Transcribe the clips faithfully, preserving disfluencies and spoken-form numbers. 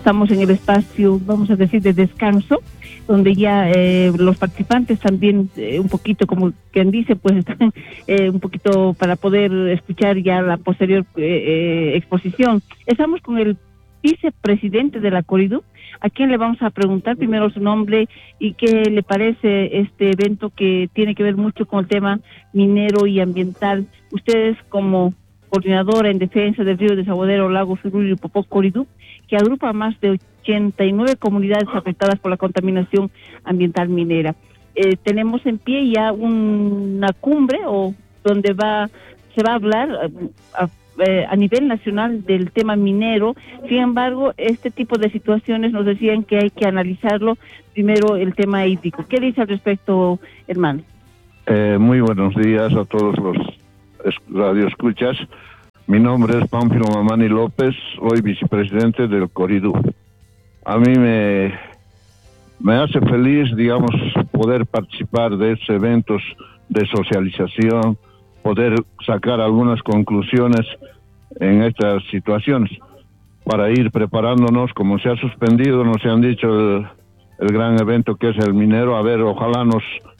estamos en el espacio, vamos a decir, de descanso, donde ya eh, los participantes también eh, un poquito, como quien dice, pues están eh, un poquito para poder escuchar ya la posterior eh, eh, exposición. Estamos con el vicepresidente de la Coridup, a quien le vamos a preguntar primero su nombre y qué le parece este evento que tiene que ver mucho con el tema minero y ambiental. Ustedes como coordinadora en defensa del río Desaguadero, Lago Sururu y Popó Coridup, que agrupa más de ochenta y nueve comunidades afectadas por la contaminación ambiental minera. Eh, tenemos en pie ya una cumbre o donde va se va a hablar a, a, a nivel nacional del tema minero. Sin embargo, este tipo de situaciones nos decían que hay que analizarlo primero el tema hídrico. ¿Qué dice al respecto, hermano? Eh, muy buenos días a todos los radioescuchas. Mi nombre es Pánfilo Mamani López, hoy vicepresidente del Coridup. A mí me, me hace feliz, digamos, poder participar de estos eventos de socialización, poder sacar algunas conclusiones en estas situaciones para ir preparándonos. Como se ha suspendido, nos han dicho el, el gran evento que es el minero, a ver, ojalá nos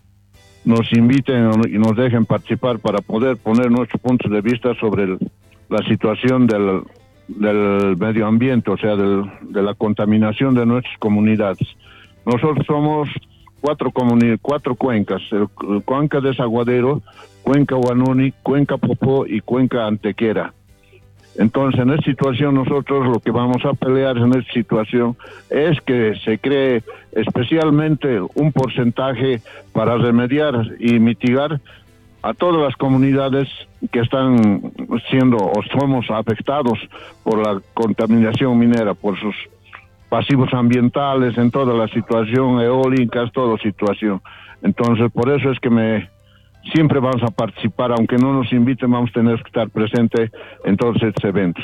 nos inviten y nos dejen participar para poder poner nuestros puntos de vista sobre el, la situación del, del medio ambiente, o sea, del, de la contaminación de nuestras comunidades. Nosotros somos cuatro comuni- cuatro cuencas, el, el Cuenca Desaguadero, Cuenca Huanuni, Cuenca Popó y Cuenca Antequera. Entonces, en esta situación, nosotros lo que vamos a pelear en esta situación es que se cree especialmente un porcentaje para remediar y mitigar a todas las comunidades que están siendo o somos afectados por la contaminación minera, por sus pasivos ambientales, en toda la situación, eólicas, toda situación. Entonces, por eso es que me... siempre vamos a participar, aunque no nos inviten, vamos a tener que estar presentes en todos estos eventos.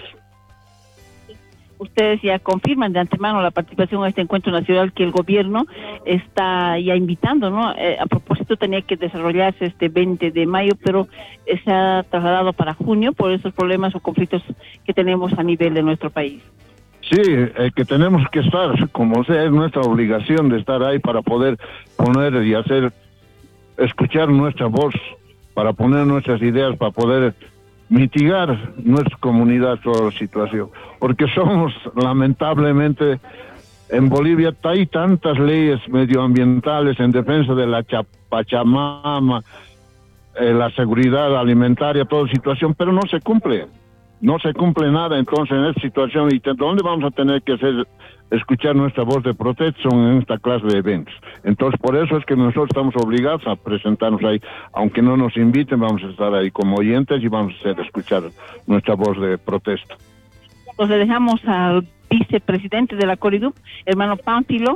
Ustedes ya confirman de antemano la participación a este encuentro nacional que el gobierno está ya invitando, ¿no? Eh, a propósito, tenía que desarrollarse este veinte de mayo, pero eh, se ha trasladado para junio por esos problemas o conflictos que tenemos a nivel de nuestro país. Sí, eh, que tenemos que estar, como sea, es nuestra obligación de estar ahí para poder poner y hacer... escuchar nuestra voz, para poner nuestras ideas, para poder mitigar nuestra comunidad toda la situación, porque somos, lamentablemente, en Bolivia hay tantas leyes medioambientales en defensa de la Pachamama, eh, la seguridad alimentaria, toda situación, pero no se cumple, no se cumple nada. Entonces, en esta situación, ¿y dónde vamos a tener que hacer escuchar nuestra voz de protección en esta clase de eventos? Entonces, por eso es que nosotros estamos obligados a presentarnos ahí. Aunque no nos inviten, vamos a estar ahí como oyentes y vamos a hacer escuchar nuestra voz de protesta. Pues le dejamos al vicepresidente de la Coridup, hermano Pánfilo,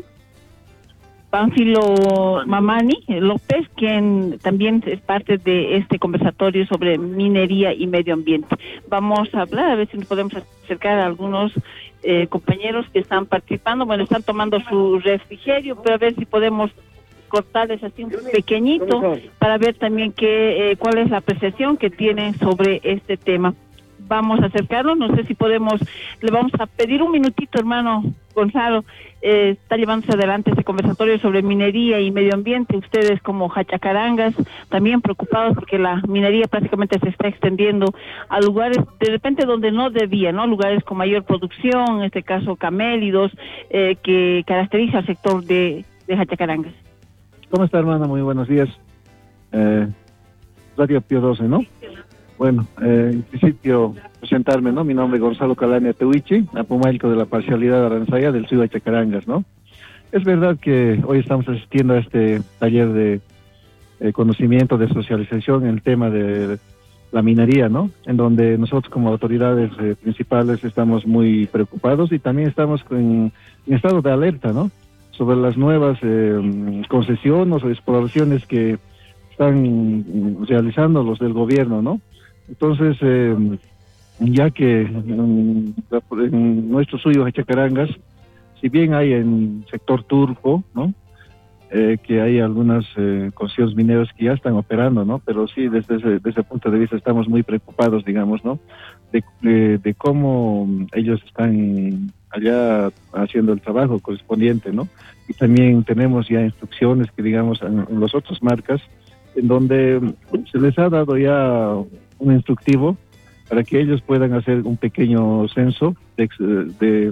Pánfilo Mamani López, quien también es parte de este conversatorio sobre minería y medio ambiente. Vamos a hablar, a ver si nos podemos acercar a algunos eh, compañeros que están participando. Bueno, están tomando su refrigerio, pero a ver si podemos cortarles así un pequeñito para ver también qué, eh, cuál es la apreciación que tienen sobre este tema. Vamos a acercarnos, no sé si podemos, le vamos a pedir un minutito, hermano Gonzalo, eh, está llevándose adelante este conversatorio sobre minería y medio ambiente. Ustedes como Hachacarangas también preocupados porque la minería prácticamente se está extendiendo a lugares de repente donde no debía, ¿no? Lugares con mayor producción, en este caso camélidos, eh, que caracteriza al sector de, de Hachacarangas. ¿Cómo está, hermana? Muy buenos días. Eh, Radio Pío doce, ¿no? Bueno, eh, en principio presentarme, ¿no? Mi nombre es Gonzalo Calania Tehuichi, apumailco de la parcialidad Aranzaya del Ciudad de Hachacarangas, ¿no? Es verdad que hoy estamos asistiendo a este taller de eh, conocimiento, de socialización en el tema de la minería, ¿no? En donde nosotros como autoridades eh, principales estamos muy preocupados y también estamos en, en estado de alerta, ¿no? Sobre las nuevas eh, concesiones o exploraciones que están realizando los del gobierno, ¿no? Entonces, eh, ya que en, en nuestro suyo Hachacarangas, si bien hay en sector turco, ¿no? Eh, que hay algunas eh, concesiones mineras que ya están operando, ¿no? Pero sí, desde ese, desde ese punto de vista estamos muy preocupados, digamos, ¿no? De, de, de cómo ellos están allá haciendo el trabajo correspondiente, ¿no? Y también tenemos ya instrucciones que, digamos, en, en las otras marcas, en donde se les ha dado ya un instructivo para que ellos puedan hacer un pequeño censo de, de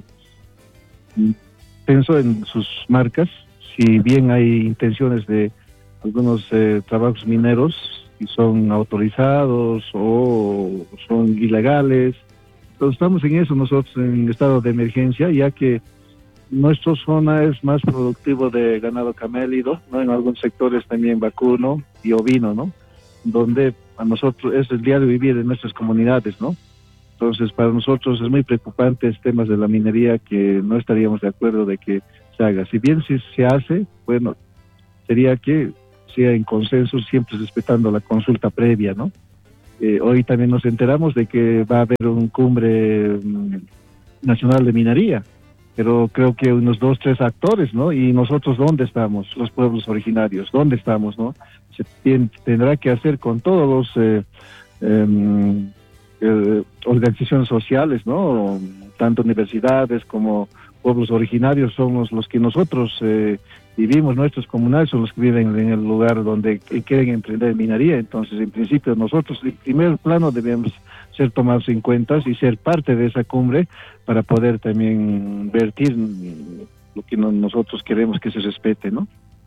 censo en sus marcas, si bien hay intenciones de algunos eh, trabajos mineros y son autorizados o son ilegales. Entonces estamos en eso nosotros en estado de emergencia, ya que nuestra zona es más productivo de ganado camélido, ¿no? En algunos sectores también vacuno y ovino, ¿no? Donde a nosotros es el diario vivir de nuestras comunidades, ¿no? Entonces para nosotros es muy preocupante este temas de la minería, que no estaríamos de acuerdo de que se haga. Si bien si se hace, bueno, sería que sea en consenso, siempre respetando la consulta previa, ¿no? Eh, hoy también nos enteramos de que va a haber un cumbre um, nacional de minería, pero creo que unos dos, tres actores, ¿no? Y nosotros, ¿dónde estamos? Los pueblos originarios, ¿dónde estamos, no? Se tien, tendrá que hacer con todos los eh, eh, eh, organizaciones sociales, ¿no? Tanto universidades como pueblos originarios somos los que nosotros eh, vivimos, nuestros comunales son los que viven en el lugar donde quieren emprender minería. Entonces, en principio, nosotros en primer plano debemos ser tomados en cuenta y ser parte de esa cumbre para poder también vertir lo que no, nosotros queremos que se respete, ¿no?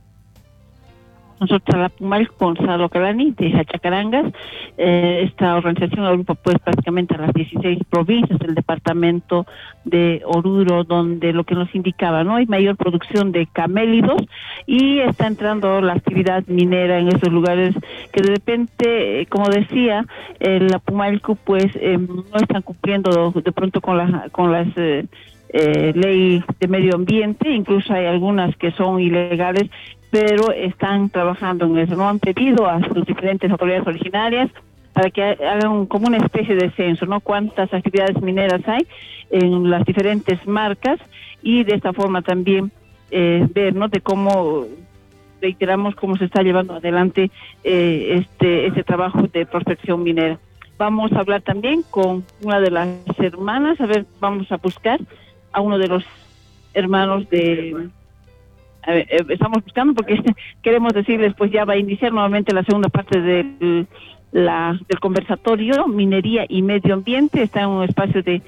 Nosotros, la Pumal Gonzalo Calani de Hachacarangas, eh, esta organización agrupa pues prácticamente a las dieciséis provincias del departamento de Oruro, donde lo que nos indicaba, ¿no? Hay mayor producción de camélidos y está entrando la actividad minera en esos lugares que de repente, eh, como decía, eh, la Pumalco pues eh, no están cumpliendo de pronto con, la, con las... Eh, Eh, ley de medio ambiente, incluso hay algunas que son ilegales, pero están trabajando en eso, ¿no? Han pedido a sus diferentes autoridades originarias para que hagan como una especie de censo, ¿no? Cuántas actividades mineras hay en las diferentes marcas y de esta forma también eh, ver, ¿no? De cómo, reiteramos, cómo se está llevando adelante eh, este, este trabajo de prospección minera. Vamos a hablar también con una de las hermanas, a ver, vamos a buscar a uno de los hermanos de... A ver, estamos buscando porque queremos decirles, pues ya va a iniciar nuevamente la segunda parte del, la, del conversatorio, minería y medio ambiente. Está en un espacio de,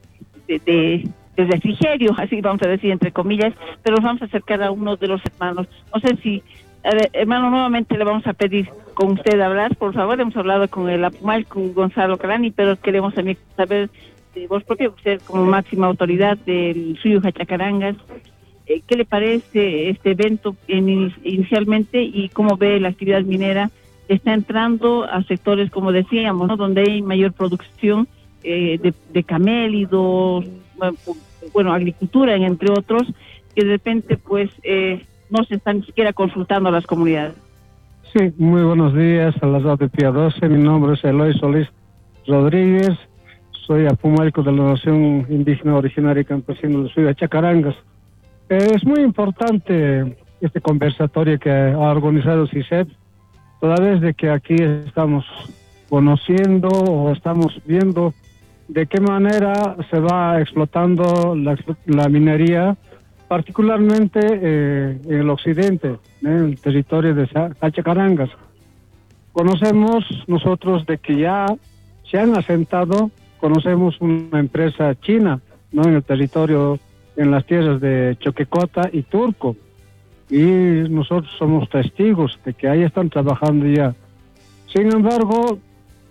de, de, de refrigerio, así vamos a decir entre comillas, pero nos vamos a acercar a uno de los hermanos. No sé si, a ver, hermano, nuevamente le vamos a pedir con usted hablar, por favor. Hemos hablado con el Apumal, con Gonzalo Calani, pero queremos también saber de vos propio, usted como máxima autoridad del suyo Hachacarangas, eh, ¿qué le parece este evento en, inicialmente y cómo ve la actividad minera? Está entrando a sectores, como decíamos, ¿no? Donde hay mayor producción eh, de, de camélidos, bueno, agricultura, entre otros, que de repente pues eh, no se están ni siquiera consultando a las comunidades. Sí, muy buenos días a las dos de Pía doce. Mi nombre es Eloy Solís Rodríguez. Soy apumalco de la Nación Indígena Originaria y Campesina de Ciudad Chacarangas. Es muy importante este conversatorio que ha organizado C I C E P, toda vez de que aquí estamos conociendo o estamos viendo de qué manera se va explotando la, la minería, particularmente eh, en el occidente, ¿eh? En el territorio de Hachacarangas. Conocemos nosotros de que ya se han asentado. Conocemos una empresa china, ¿no? En el territorio, en las tierras de Choquecota y Turco. Y nosotros somos testigos de que ahí están trabajando ya. Sin embargo,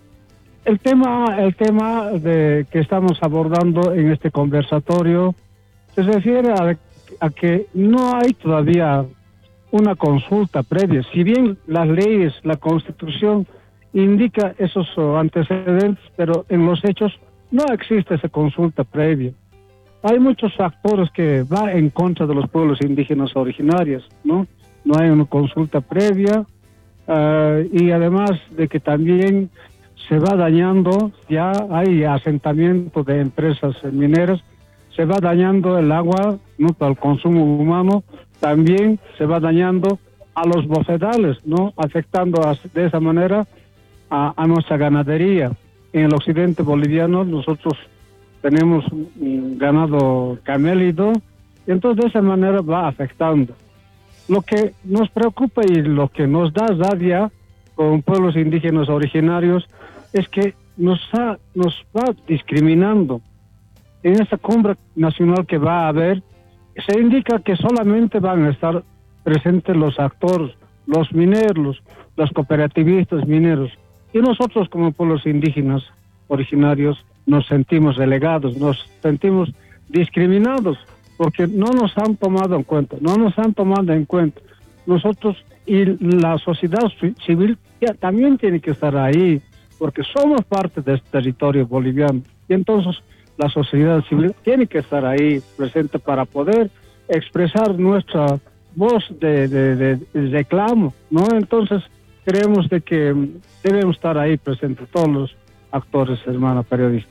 el tema, el tema de que estamos abordando en este conversatorio se refiere a, a que no hay todavía una consulta previa. Si bien las leyes, la Constitución indica esos antecedentes, pero en los hechos no existe esa consulta previa. Hay muchos factores que van en contra de los pueblos indígenas originarios, ¿no? No hay una consulta previa uh, y además de que también se va dañando, ya hay asentamiento de empresas mineras, se va dañando el agua, ¿no? Para el consumo humano, también se va dañando a los bofedales, ¿no? Afectando a, de esa manera A, a nuestra ganadería. En el occidente boliviano nosotros tenemos un ganado camélido, y entonces de esa manera va afectando. Lo que nos preocupa y lo que nos da rabia con pueblos indígenas originarios es que nos, ha, nos va discriminando. En esta cumbre nacional que va a haber, se indica que solamente van a estar presentes los actores, los mineros, los cooperativistas mineros. Y nosotros como pueblos indígenas originarios nos sentimos relegados, nos sentimos discriminados, porque no nos han tomado en cuenta, no nos han tomado en cuenta. Nosotros y la sociedad civil ya también tiene que estar ahí, porque somos parte de este territorio boliviano. Y entonces la sociedad civil tiene que estar ahí presente para poder expresar nuestra voz de, de, de, de reclamo, ¿no? Entonces creemos de que debemos estar ahí presentes todos los actores, hermana periodista.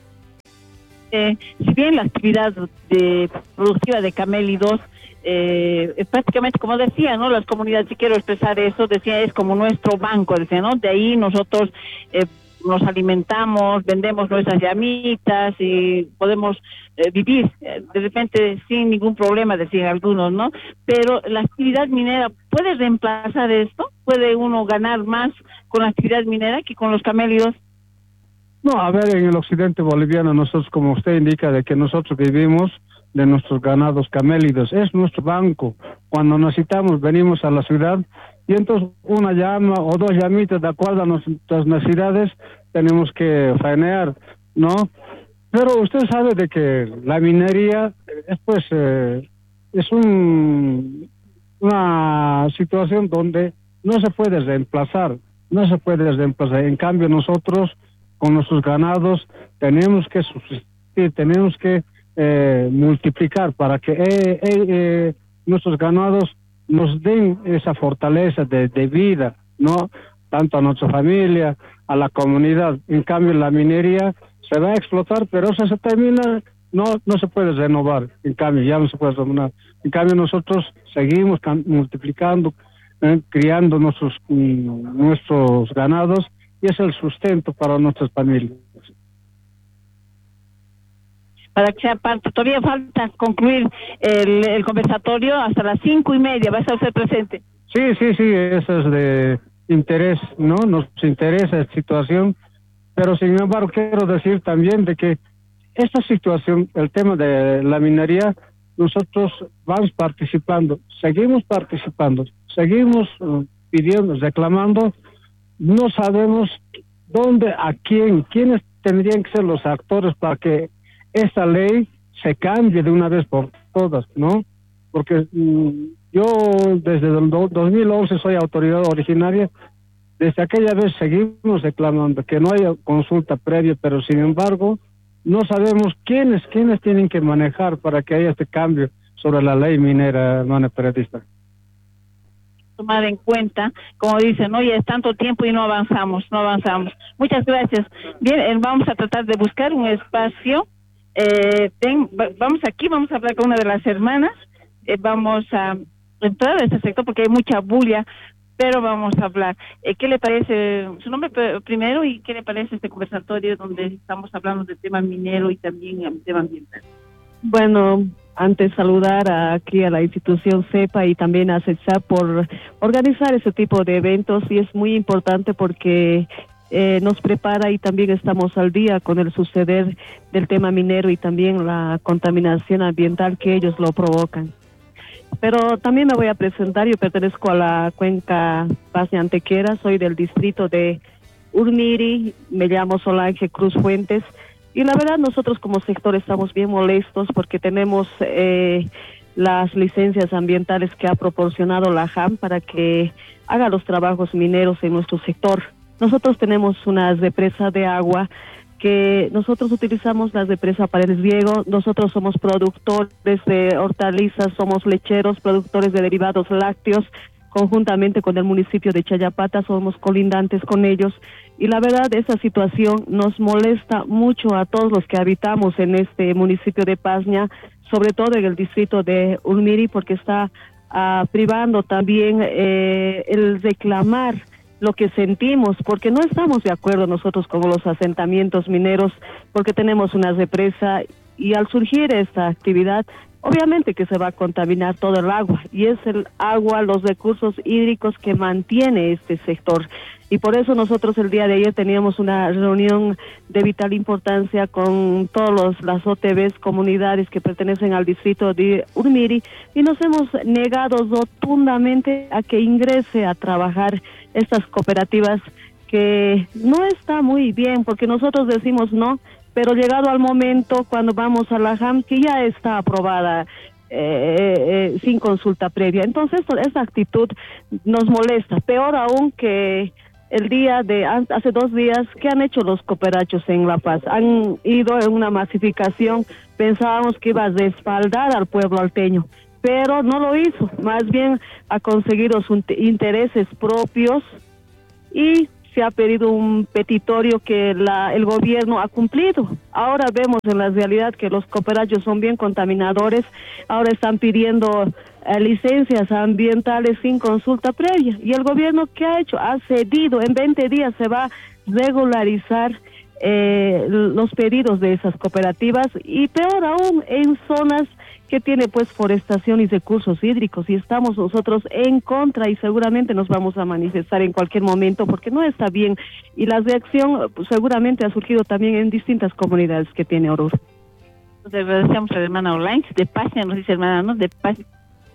Eh, si bien la actividad de, productiva de camélidos eh, es prácticamente, como decía, ¿no? Las comunidades, si quiero expresar eso, decía, es como nuestro banco, decía, ¿no? De ahí nosotros eh, nos alimentamos, vendemos nuestras llamitas y podemos eh, vivir eh, de repente sin ningún problema, decían algunos, ¿no? Pero la actividad minera, ¿puede reemplazar esto? ¿Puede uno ganar más con la actividad minera que con los camélidos? No, a ver, en el occidente boliviano, nosotros, como usted indica, de que nosotros vivimos de nuestros ganados camélidos, es nuestro banco. Cuando necesitamos, venimos a la ciudad y entonces una llama o dos llamitas de acuerdo a nuestras necesidades tenemos que faenear, ¿no? Pero usted sabe de que la minería es pues eh, es un, una situación donde no se puede reemplazar, no se puede reemplazar. En cambio nosotros con nuestros ganados tenemos que subsistir, tenemos que eh, multiplicar para que eh, eh, eh, nuestros ganados nos den esa fortaleza de, de vida, ¿no? Tanto a nuestra familia, a la comunidad. En cambio la minería se va a explotar, pero eso se termina, no no se puede renovar. En cambio ya no se puede renovar. En cambio nosotros seguimos multiplicando, eh, criando nuestros mm, nuestros ganados, y es el sustento para nuestras familias. Para que sea parte, todavía falta concluir el, el conversatorio hasta las cinco y media, ¿va a estar usted presente? Sí, sí, sí, eso es de interés, ¿no? Nos interesa esta situación, pero sin embargo quiero decir también de que esta situación, el tema de la minería, nosotros vamos participando, seguimos participando, seguimos uh, pidiendo, reclamando. No sabemos dónde, a quién, quiénes tendrían que ser los actores para que esta ley se cambie de una vez por todas, ¿no? Porque mmm, yo desde el do, dos mil once soy autoridad originaria, desde aquella vez seguimos reclamando que no haya consulta previa, pero sin embargo no sabemos quiénes, quiénes tienen que manejar para que haya este cambio sobre la ley minera, hermana periodista. Tomar en cuenta, como dicen, oye, es tanto tiempo y no avanzamos, no avanzamos. Muchas gracias. Bien, eh, vamos a tratar de buscar un espacio. Eh, ven, vamos aquí, vamos a hablar con una de las hermanas. Eh, vamos a entrar a este sector porque hay mucha bulla, pero vamos a hablar. Eh, ¿Qué le parece su nombre primero y qué le parece este conversatorio donde estamos hablando del tema minero y también el tema ambiental? Bueno, antes saludar a, aquí a la institución CEPA y también a CETSAP por organizar ese tipo de eventos, y es muy importante porque eh, nos prepara y también estamos al día con el suceder del tema minero y también la contaminación ambiental que ellos lo provocan. Pero también me voy a presentar, yo pertenezco a la cuenca Pasña Antequera, soy del distrito de Urmiri, me llamo Solange Cruz Fuentes. Y la verdad nosotros como sector estamos bien molestos porque tenemos eh, las licencias ambientales que ha proporcionado la J A M para que haga los trabajos mineros en nuestro sector. Nosotros tenemos una represa de agua que nosotros utilizamos la represa para el riego. Nosotros somos productores de hortalizas, somos lecheros, productores de derivados lácteos. Conjuntamente con el municipio de Chayapata somos colindantes con ellos, y la verdad esa situación nos molesta mucho a todos los que habitamos en este municipio de Pasña, sobre todo en el distrito de Urmiri, porque está uh, privando también eh, el reclamar lo que sentimos, porque no estamos de acuerdo nosotros con los asentamientos mineros, porque tenemos una represa y al surgir esta actividad, obviamente que se va a contaminar todo el agua, y es el agua, los recursos hídricos que mantiene este sector. Y por eso nosotros el día de ayer teníamos una reunión de vital importancia con todas las O T Bs, comunidades que pertenecen al distrito de Urmiri, y nos hemos negado rotundamente a que ingrese a trabajar estas cooperativas, que no está muy bien, porque nosotros decimos no, pero llegado al momento, cuando vamos a la J A M, que ya está aprobada eh, eh, sin consulta previa. Entonces, esta actitud nos molesta. Peor aún que el día de hace dos días, ¿qué han hecho los cooperachos en La Paz? Han ido en una masificación, pensábamos que iba a respaldar al pueblo alteño, pero no lo hizo. Más bien ha conseguido sus intereses propios y se ha pedido un petitorio que la, el gobierno ha cumplido. Ahora vemos en la realidad que los cooperachos son bien contaminadores, ahora están pidiendo eh, licencias ambientales sin consulta previa. ¿Y el gobierno qué ha hecho? Ha cedido, en veinte días se va a regularizar eh, los pedidos de esas cooperativas, y peor aún en zonas que tiene pues forestación y recursos hídricos, y estamos nosotros en contra, y seguramente nos vamos a manifestar en cualquier momento porque no está bien, y la reacción pues, seguramente ha surgido también en distintas comunidades que tiene Oruro. Le agradecemos a la hermana Olain, de Pasña, nos dice hermana, ¿no? De Pasña.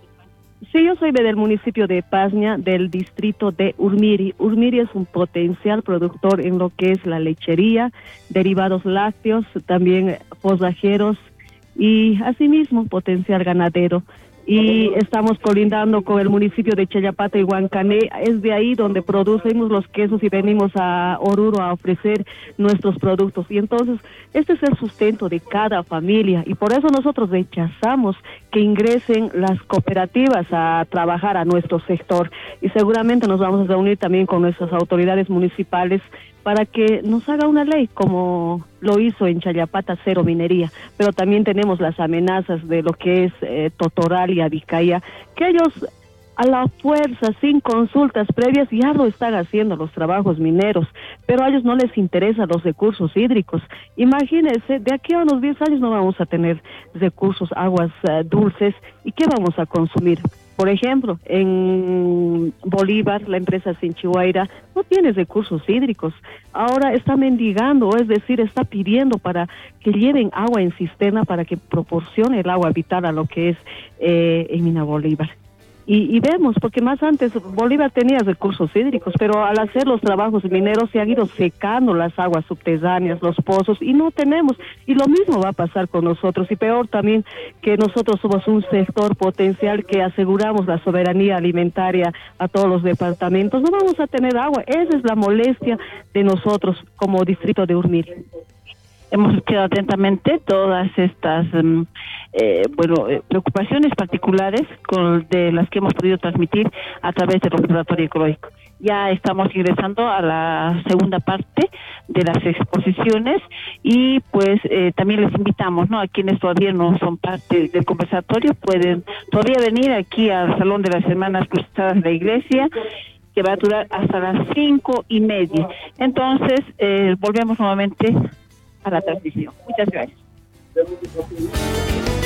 Sí, yo soy del municipio de Pasña, del distrito de Urmiri. Urmiri es un potencial productor en lo que es la lechería, derivados lácteos, también forrajeros, y asimismo potencial ganadero. Y estamos colindando con el municipio de Chayapata y Huancané. Es de ahí donde producimos los quesos y venimos a Oruro a ofrecer nuestros productos. Y entonces este es el sustento de cada familia, y por eso nosotros rechazamos que ingresen las cooperativas a trabajar a nuestro sector, y seguramente nos vamos a reunir también con nuestras autoridades municipales para que nos haga una ley como lo hizo en Chayapata, cero minería. Pero también tenemos las amenazas de lo que es eh, Totoral y Abicaya, que ellos a la fuerza, sin consultas previas, ya lo están haciendo los trabajos mineros, pero a ellos no les interesan los recursos hídricos. Imagínense, de aquí a unos diez años no vamos a tener recursos, aguas uh, dulces, ¿y qué vamos a consumir? Por ejemplo, en Bolívar, la empresa Sinchihuayra no tiene recursos hídricos. Ahora está mendigando, es decir, está pidiendo para que lleven agua en cisterna para que proporcione el agua vital a lo que es eh, en Mina Bolívar. Y, y vemos, porque más antes Bolívar tenía recursos hídricos, pero al hacer los trabajos mineros se han ido secando las aguas subterráneas, los pozos, y no tenemos. Y lo mismo va a pasar con nosotros, y peor también que nosotros somos un sector potencial que aseguramos la soberanía alimentaria a todos los departamentos. No vamos a tener agua. Esa es la molestia de nosotros como distrito de Urmiri. Hemos escuchado atentamente todas estas um, eh, bueno eh, preocupaciones particulares con de las que hemos podido transmitir a través del Observatorio Ecológico. Ya estamos ingresando a la segunda parte de las exposiciones, y pues eh, también les invitamos, ¿no? A quienes todavía no son parte del conversatorio, pueden todavía venir aquí al Salón de las Hermanas Cruzadas de la Iglesia, que va a durar hasta las cinco y media. Entonces, eh, volvemos nuevamente a la transmisión. Muchas gracias.